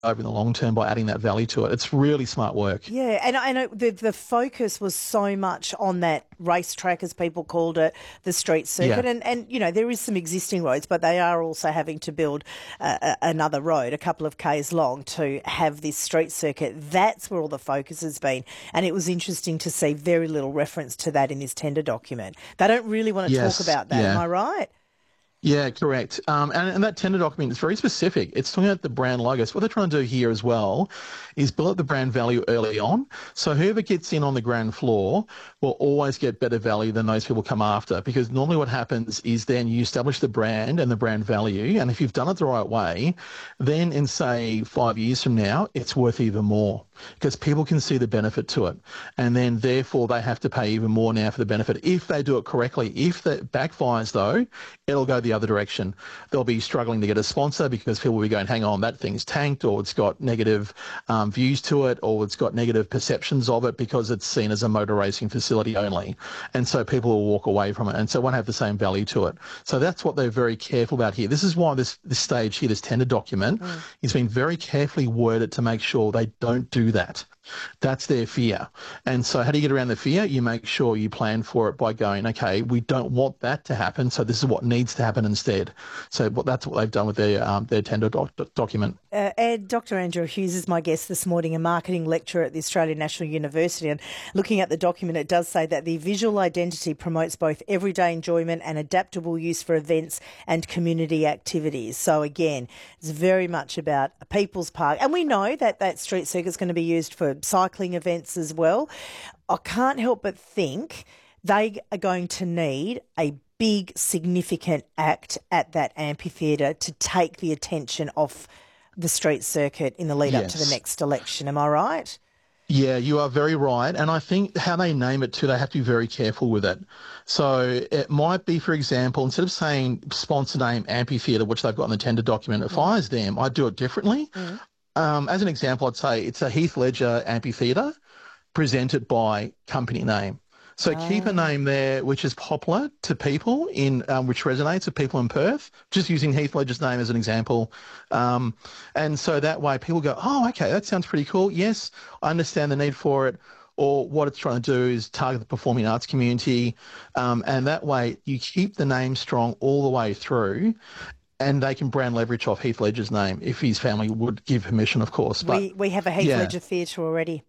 over in the long term by adding that value to it. It's really smart work. Yeah, and I know the focus was so much on that racetrack, as people called it, the street circuit, Yeah. and you know there is some existing roads, but they are also having to build another road, a couple of k's long, to have this street circuit. That's where all the focus has been, and it was interesting to see very little reference to that in this tender document. They don't really want to talk about that. Am I right? Yeah, correct. And that tender document is very specific. It's talking about the brand logos. What they're trying to do here as well is build up the brand value early on. So whoever gets in on the ground floor will always get better value than those people come after, because normally what happens is then you establish the brand and the brand value, and if you've done it the right way, then in, say, 5 years from now, it's worth even more because people can see the benefit to it. And then therefore they have to pay even more now for the benefit if they do it correctly. If that backfires though, it'll go the other direction. They'll be struggling to get a sponsor because people will be going, hang on, that thing's tanked, or it's got negative views to it, or it's got negative perceptions of it because it's seen as a motor racing facility only. And so people will walk away from it, and so it won't have the same value to it. So that's what they're very careful about here. This is why this stage here, this tender document, is been very carefully worded to make sure they don't do that. That's their fear. And so how do you get around the fear? You make sure you plan for it by going, okay, we don't want that to happen, so this is what needs to happen instead. So that's what they've done with their tender document. Dr. Andrew Hughes is my guest this morning, a marketing lecturer at the Australian National University. And looking at the document, it does say that the visual identity promotes both everyday enjoyment and adaptable use for events and community activities. So again, it's very much about a people's park. And we know that that street circuit is going to be used for cycling events as well. I can't help but think they are going to need a big, significant act at that amphitheatre to take the attention off the street circuit in the lead up to the next election. Am I right? Yeah, you are very right. And I think how they name it too, they have to be very careful with it. So it might be, for example, instead of saying sponsor name amphitheatre, which they've got in the tender document, if I was them, I'd do it differently. As an example, I'd say it's a Heath Ledger amphitheatre presented by company name. So keep a name there which is popular to people, which resonates with people in Perth, just using Heath Ledger's name as an example. And so that way people go, oh, okay, that sounds pretty cool. Yes, I understand the need for it. Or what it's trying to do is target the performing arts community. And that way you keep the name strong all the way through. And they can brand leverage off Heath Ledger's name if his family would give permission, of course. But we have a Heath Ledger theatre already.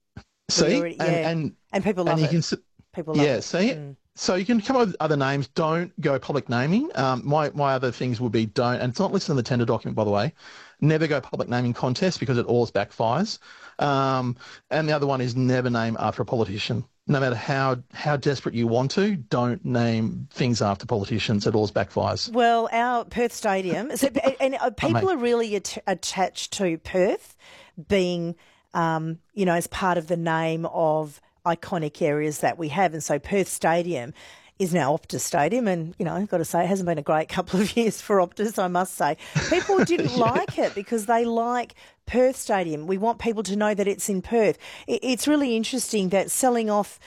See? And people love it. People love it. See? So you can come up with other names. Don't go public naming. My other things would be don't, and it's not listed in the tender document, by the way, never go public naming contest because it always backfires. And the other one is never name after a politician. No matter how desperate you want to, don't name things after politicians. It always backfires. Well, our Perth Stadium, people are really attached to Perth being, as part of the name of iconic areas that we have. And so Perth Stadium is now Optus Stadium, and, I've got to say, it hasn't been a great couple of years for Optus, I must say. People didn't like it because they like Perth Stadium. We want people to know that it's in Perth. It's really interesting that selling off,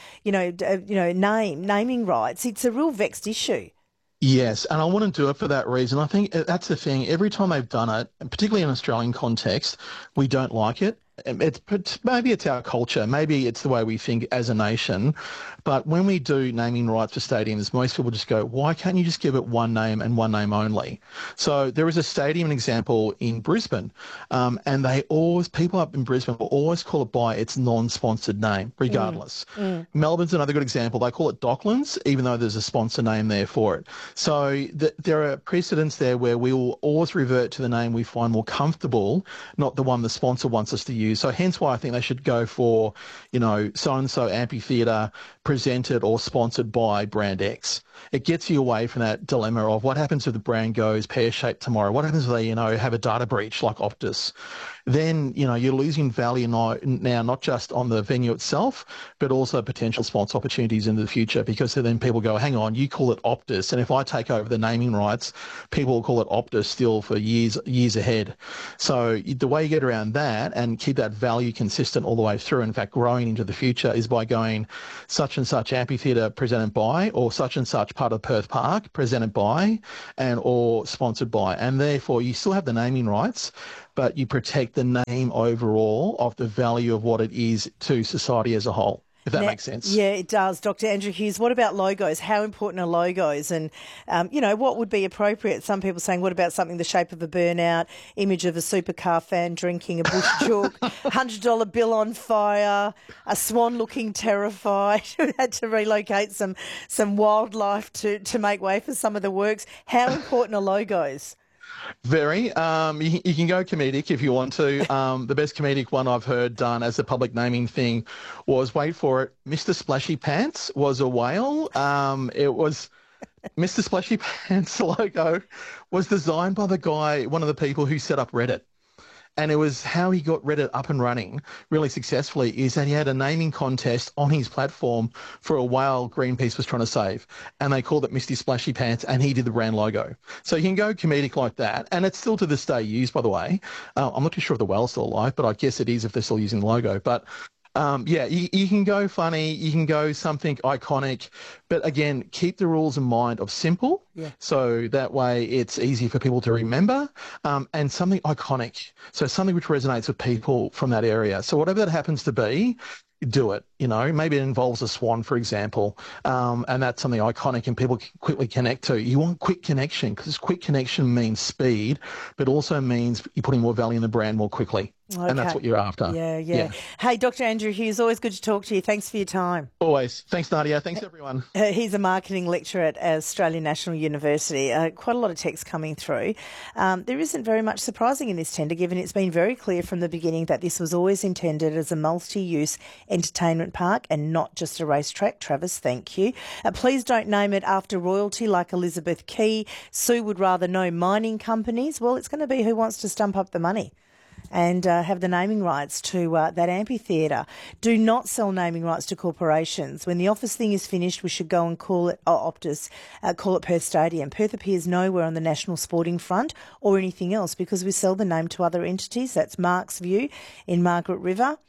naming rights, it's a real vexed issue. Yes, and I want to do it for that reason. I think that's the thing. Every time they've done it, and particularly in an Australian context, we don't like it. Maybe it's our culture, maybe it's the way we think as a nation, but when we do naming rights for stadiums, most people just go, why can't you just give it one name and one name only? So there is a stadium example in Brisbane, and people up in Brisbane will always call it by its non-sponsored name, regardless. Melbourne's another good example. They call it Docklands, even though there's a sponsor name there for it. So there are precedents there where we will always revert to the name we find more comfortable, not the one the sponsor wants us to use. So hence why I think they should go for, so-and-so amphitheatre presented or sponsored by brand X. It gets you away from that dilemma of what happens if the brand goes pear-shaped tomorrow? What happens if they, have a data breach like Optus? Then, you're losing value now, not just on the venue itself, but also potential sponsor opportunities in the future, because then people go, hang on, you call it Optus, and if I take over the naming rights, people will call it Optus still for years ahead. So the way you get around that and keep that value consistent all the way through, in fact, growing into the future, is by going such and such amphitheatre presented by, or such and such much part of Perth Park, presented by and or sponsored by. And therefore, you still have the naming rights, but you protect the name overall of the value of what it is to society as a whole, if that makes sense. Yeah, it does. Dr. Andrew Hughes, what about logos? How important are logos? And, what would be appropriate? Some people saying, what about something the shape of a burnout, image of a supercar fan drinking a bush chook, $100 bill on fire, a swan looking terrified, who had to relocate some wildlife to make way for some of the works. How important are logos? Very. You can go comedic if you want to. The best comedic one I've heard done as a public naming thing was, wait for it, Mr. Splashy Pants was a whale. It was Mr. Splashy Pants logo was designed by the guy, one of the people who set up Reddit. And it was how he got Reddit up and running really successfully, is that he had a naming contest on his platform for a whale Greenpeace was trying to save. And they called it Misty Splashy Pants, and he did the brand logo. So you can go comedic like that. And it's still to this day used, by the way. I'm not too sure if the whale's still alive, but I guess it is if they're still using the logo. But you can go funny, you can go something iconic, but again, keep the rules in mind of simple, so that way it's easy for people to remember, and something iconic, so something which resonates with people from that area. So whatever that happens to be, do it. Maybe it involves a swan, for example, and that's something iconic and people can quickly connect to. You want quick connection, because quick connection means speed, but also means you're putting more value in the brand more quickly. Okay. And that's what you're after. Yeah. Hey, Dr. Andrew Hughes, always good to talk to you. Thanks for your time. Always. Thanks, Nadia. Thanks, everyone. He's a marketing lecturer at Australian National University. Quite a lot of text coming through. There isn't very much surprising in this tender, given it's been very clear from the beginning that this was always intended as a multi-use entertainment park and not just a racetrack. Travis, thank you. Please don't name it after royalty like Elizabeth Key. Sue would rather know mining companies. Well, it's going to be who wants to stump up the money and have the naming rights to that amphitheatre. Do not sell naming rights to corporations. When the office thing is finished, we should go and call it Optus, call it Perth Stadium. Perth appears nowhere on the national sporting front or anything else because we sell the name to other entities. That's Mark's view in Margaret River.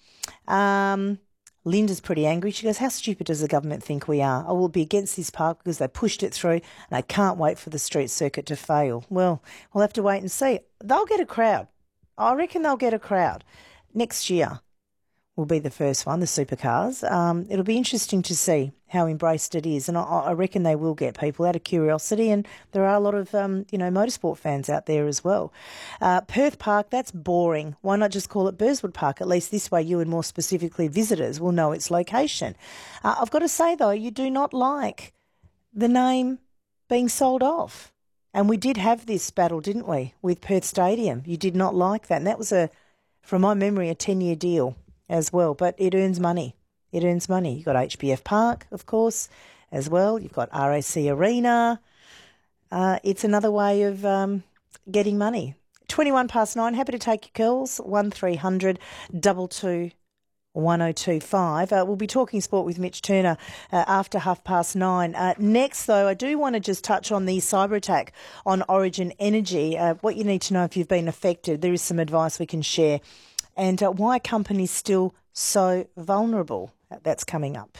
Linda's pretty angry. She goes, how stupid does the government think we are? I will be against this park because they pushed it through and I can't wait for the street circuit to fail. Well, we'll have to wait and see. They'll get a crowd. I reckon they'll get a crowd. Next year will be the first one, the supercars. It'll be interesting to see how embraced it is. And I reckon they will get people out of curiosity. And there are a lot of, motorsport fans out there as well. Perth Park, that's boring. Why not just call it Burswood Park? At least this way you and more specifically visitors will know its location. I've got to say, though, you do not like the name being sold off. And we did have this battle, didn't we, with Perth Stadium? You did not like that. And that was, from my memory, a 10-year deal as well. But it earns money. It earns money. You've got HBF Park, of course, as well. You've got RAC Arena. It's another way of getting money. 9:21. Happy to take your calls. 1300 22 1025. We'll be talking sport with Mitch Turner after 9:30. Next, though, I do want to just touch on the cyber attack on Origin Energy. What you need to know if you've been affected. There is some advice we can share. And why are companies still so vulnerable? That's coming up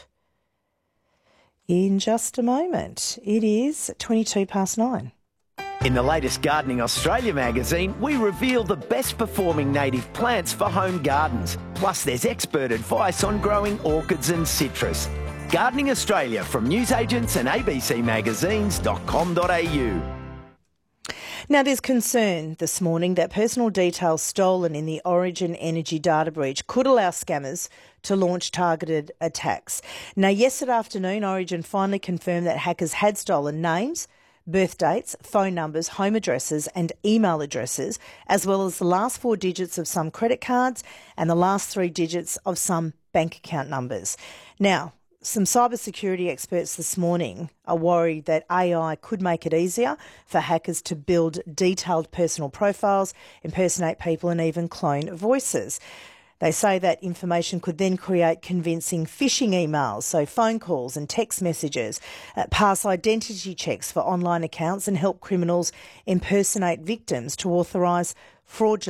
in just a moment. It is 9:22. In the latest Gardening Australia magazine, we reveal the best performing native plants for home gardens. Plus, there's expert advice on growing orchids and citrus. Gardening Australia from newsagents and abcmagazines.com.au. Now, there's concern this morning that personal details stolen in the Origin Energy data breach could allow scammers to launch targeted attacks. Now, yesterday afternoon, Origin finally confirmed that hackers had stolen names, birth dates, phone numbers, home addresses and email addresses, as well as the last 4 digits of some credit cards and the last 3 digits of some bank account numbers. Now, some cybersecurity experts this morning are worried that AI could make it easier for hackers to build detailed personal profiles, impersonate people and even clone voices. They say that information could then create convincing phishing emails, so phone calls and text messages, pass identity checks for online accounts and help criminals impersonate victims to authorise fraudulent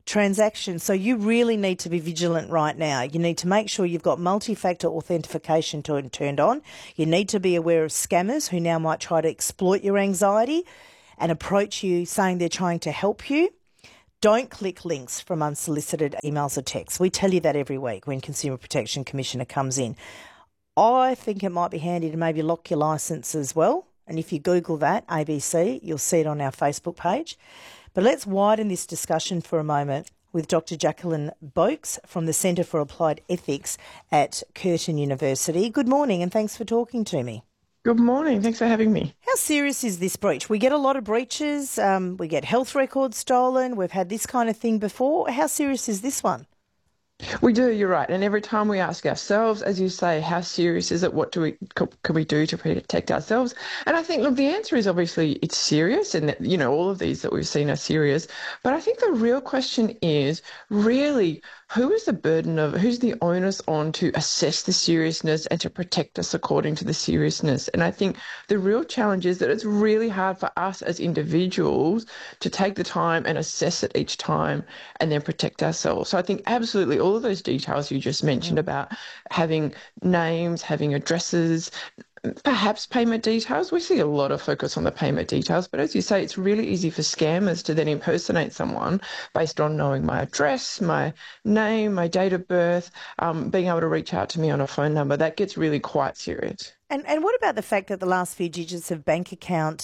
transactions. So you really need to be vigilant right now. You need to make sure you've got multi-factor authentication turned on. You need to be aware of scammers who now might try to exploit your anxiety and approach you saying they're trying to help you. Don't click links from unsolicited emails or texts. We tell you that every week when Consumer Protection Commissioner comes in. I think it might be handy to maybe lock your licence as well. And if you Google that, ABC, you'll see it on our Facebook page. But let's widen this discussion for a moment with Dr. Jacqueline Boakes from the Centre for Applied Ethics at Curtin University. Good morning and thanks for talking to me. Good morning. Thanks for having me. How serious is this breach? We get a lot of breaches. We get health records stolen. We've had this kind of thing before. How serious is this one? We do, you're right. And every time we ask ourselves, as you say, how serious is it? What can we do to protect ourselves? And I think, look, the answer is obviously it's serious and, you know, all of these that we've seen are serious. But I think the real question is really who's the onus on to assess the seriousness and to protect us according to the seriousness? And I think the real challenge is that it's really hard for us as individuals to take the time and assess it each time and then protect ourselves. So I think absolutely all of those details you just mentioned about having names, having addresses, perhaps payment details. We see a lot of focus on the payment details, but as you say, it's really easy for scammers to then impersonate someone based on knowing my address, my name, my date of birth, being able to reach out to me on a phone number. That gets really quite serious. And what about the fact that the last few digits of bank accounts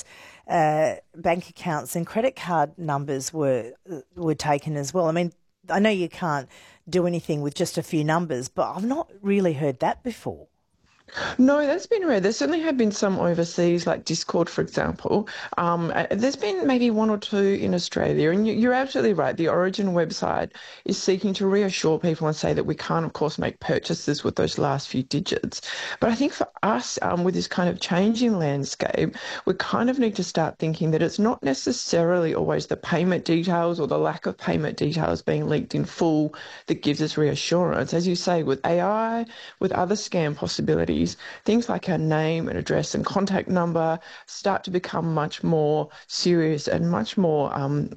and credit card numbers were taken as well? I mean, I know you can't do anything with just a few numbers, but I've not really heard that before. No, that's been rare. There certainly have been some overseas, like Discord, for example. There's been maybe one or two in Australia, and you're absolutely right. The Origin website is seeking to reassure people and say that we can't, of course, make purchases with those last few digits. But I think for us, with this kind of changing landscape, we kind of need to start thinking that it's not necessarily always the payment details or the lack of payment details being leaked in full that gives us reassurance. As you say, with AI, with other scam possibilities, things like our name and address and contact number start to become much more serious and much more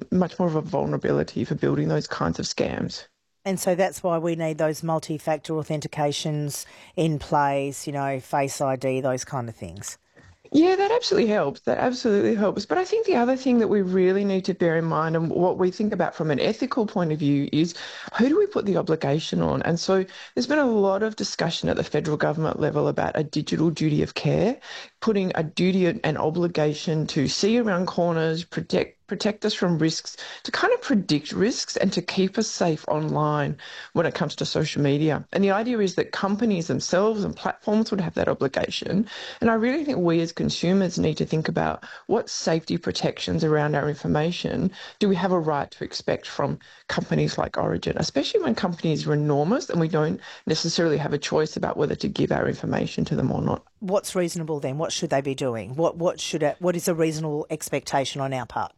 of a vulnerability for building those kinds of scams. And so that's why we need those multi-factor authentications in place, you know, Face ID, those kind of things. Yeah, that absolutely helps. That absolutely helps. But I think the other thing that we really need to bear in mind and what we think about from an ethical point of view is who do we put the obligation on? And so there's been a lot of discussion at the federal government level about a digital duty of care, putting a duty and obligation to see around corners, protect us from risks, to kind of predict risks and to keep us safe online when it comes to social media. And the idea is that companies themselves and platforms would have that obligation. And I really think we as consumers need to think about what safety protections around our information do we have a right to expect from companies like Origin, especially when companies are enormous and we don't necessarily have a choice about whether to give our information to them or not. What's reasonable then? What should they be doing? What is a reasonable expectation on our part?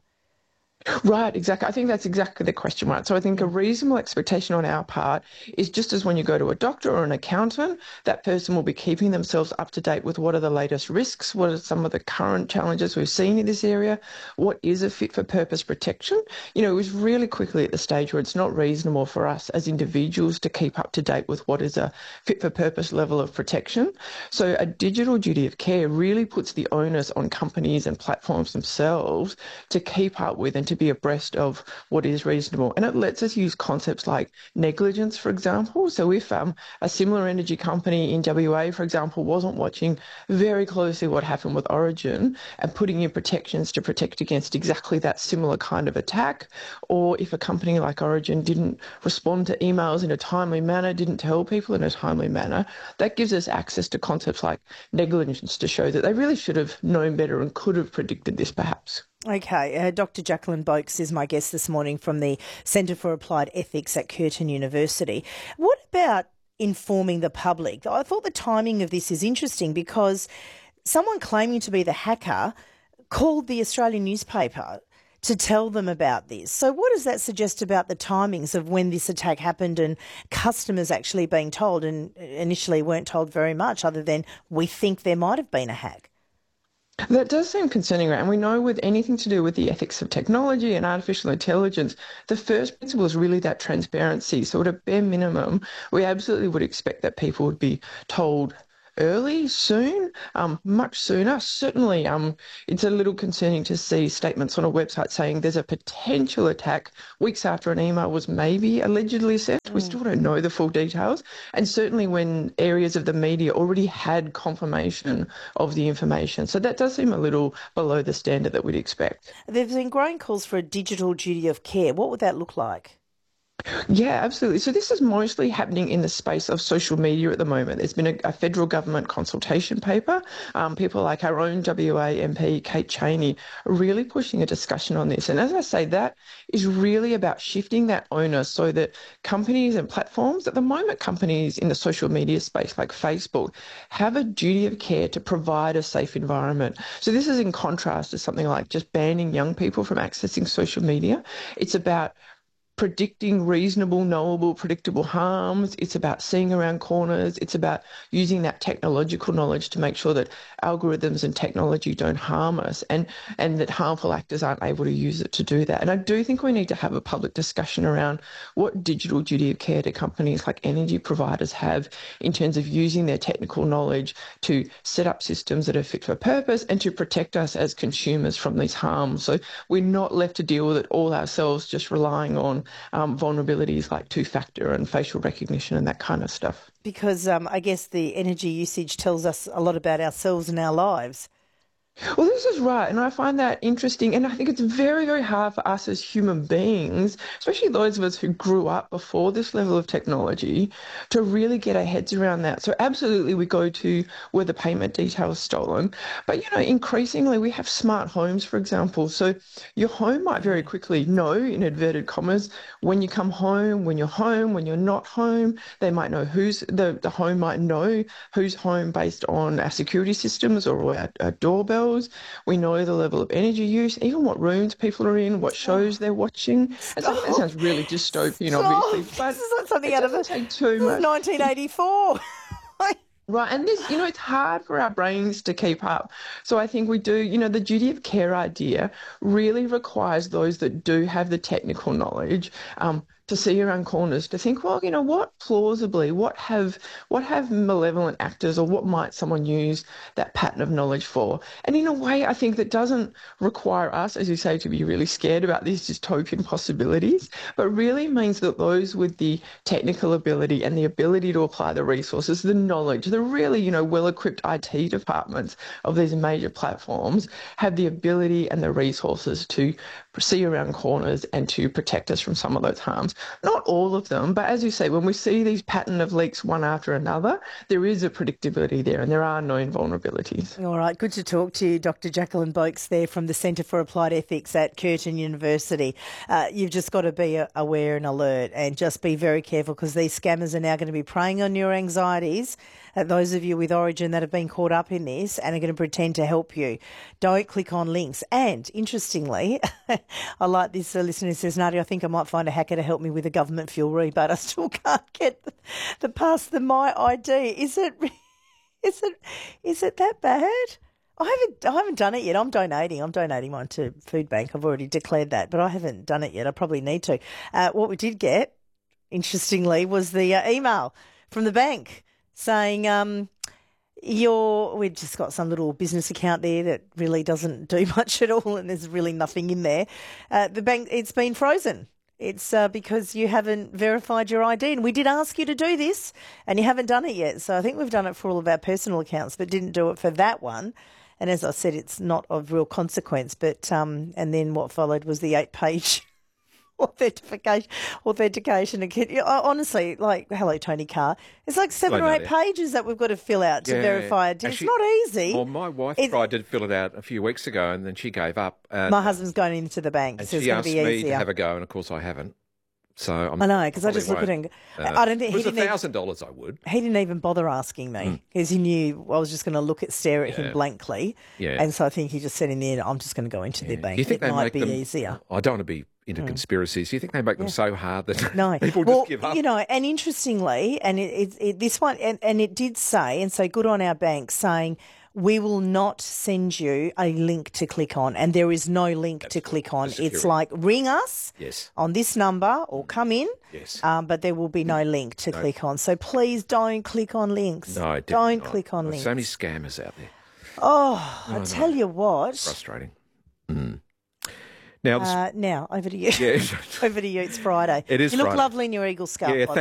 Right, exactly. I think that's exactly the question, right? So I think a reasonable expectation on our part is just as when you go to a doctor or an accountant, that person will be keeping themselves up to date with what are the latest risks, what are some of the current challenges we've seen in this area, what is a fit for purpose protection. You know, it was really quickly at the stage where it's not reasonable for us as individuals to keep up to date with what is a fit for purpose level of protection. So a digital duty of care really puts the onus on companies and platforms themselves to keep up with and to be abreast of what is reasonable. And it lets us use concepts like negligence, for example. So if a similar energy company in WA, for example, wasn't watching very closely what happened with Origin and putting in protections to protect against exactly that similar kind of attack, or if a company like Origin didn't respond to emails in a timely manner, didn't tell people in a timely manner, that gives us access to concepts like negligence to show that they really should have known better and could have predicted this perhaps. Okay, Dr. Jacqueline Boakes is my guest this morning from the Centre for Applied Ethics at Curtin University. What about informing the public? I thought the timing of this is interesting because someone claiming to be the hacker called the Australian newspaper to tell them about this. So what does that suggest about the timings of when this attack happened and customers actually being told, and initially weren't told very much other than we think there might have been a hack? That does seem concerning, right? And we know with anything to do with the ethics of technology and artificial intelligence, the first principle is really that transparency. So at a bare minimum, we absolutely would expect that people would be told early, soon, much sooner. Certainly, it's a little concerning to see statements on a website saying there's a potential attack weeks after an email was maybe allegedly sent. We still don't know the full details. And certainly when areas of the media already had confirmation of the information. So that does seem a little below the standard that we'd expect. There's been growing calls for a digital duty of care. What would that look like? Yeah, absolutely. So this is mostly happening in the space of social media at the moment. There's been a federal government consultation paper. People like our own WA MP, Kate Chaney, are really pushing a discussion on this. And as I say, that is really about shifting that onus so that companies and platforms, at the moment companies in the social media space like Facebook, have a duty of care to provide a safe environment. So this is in contrast to something like just banning young people from accessing social media. It's about predicting reasonable, knowable, predictable harms. It's about seeing around corners. It's about using that technological knowledge to make sure that algorithms and technology don't harm us and that harmful actors aren't able to use it to do that. And I do think we need to have a public discussion around what digital duty of care do companies like energy providers have in terms of using their technical knowledge to set up systems that are fit for purpose and to protect us as consumers from these harms. So we're not left to deal with it all ourselves, just relying on vulnerabilities like two-factor and facial recognition and that kind of stuff. Because I guess the energy usage tells us a lot about ourselves and our lives. Well, this is right. And I find that interesting. And I think it's very, very hard for us as human beings, especially those of us who grew up before this level of technology, to really get our heads around that. So absolutely we go to where the payment detail is stolen. But, increasingly we have smart homes, for example. So your home might very quickly know, in inverted commas, when you come home, when you're not home. They might know the home might know who's home based on our security systems or our doorbell. We know the level of energy use, even what rooms people are in, what shows they're watching. And some of that sounds really dystopian, obviously, but this is like something out of take too much. 1984. Right, and this, it's hard for our brains to keep up. So I think we do, the duty of care idea really requires those that do have the technical knowledge to see around corners, to think, well, what plausibly, what have malevolent actors or what might someone use that pattern of knowledge for? And in a way, I think that doesn't require us, as you say, to be really scared about these dystopian possibilities, but really means that those with the technical ability and the ability to apply the resources, the knowledge, the really, well-equipped IT departments of these major platforms have the ability and the resources to see around corners and to protect us from some of those harms. Not all of them, but as you say, when we see these pattern of leaks one after another, there is a predictability there and there are known vulnerabilities. All right, good to talk to you, Dr. Jacqueline Boakes there from the Centre for Applied Ethics at Curtin University. You've just got to be aware and alert and just be very careful because these scammers are now going to be preying on your anxieties. Those of you with Origin that have been caught up in this and are going to pretend to help you. Don't click on links. And interestingly, I like this listener who says, Nadia, I think I might find a hacker to help me with a government fuel rebate. I still can't get the past the My ID. Is it that bad? I haven't done it yet. I'm donating mine to Food Bank. I've already declared that, but I haven't done it yet. I probably need to. What we did get, interestingly, was the email from the bank saying we've just got some little business account there that really doesn't do much at all and there's really nothing in there. The bank, it's been frozen. It's because you haven't verified your ID. And we did ask you to do this and you haven't done it yet. So I think we've done it for all of our personal accounts but didn't do it for that one. And as I said, it's not of real consequence. But and then what followed was the 8-page authentication. Honestly, like, hello, Tony Carr. It's like 7 or 8 pages that we've got to fill out to verify it. It's not easy. Well, my wife tried to fill it out a few weeks ago and then she gave up. My husband's going into the bank, and so it's she going to be easier. asked me to have a go, and of course I haven't. So I know, because I just look at him. I don't think it was $1,000. I would. He didn't even bother asking me because he knew I was just going to stare at him blankly. Yeah. And so I think he just said in the end, I'm just going to go into the bank. You think it might be them easier. I don't want to be into conspiracies. Do you think they make them so hard that people just give up? And interestingly, and this one, and it did say, and so good on our bank saying, we will not send you a link to click on, and there is no link to click on. It's like ring us on this number or come in, but there will be no link to click on. So please don't click on links. No, don't click on links. So many scammers out there. Oh, I tell you what. Frustrating. Now, now over to you. Yeah. Over to you. It's Friday. It is You look Friday. lovely in your eagle scarf. Yeah, by the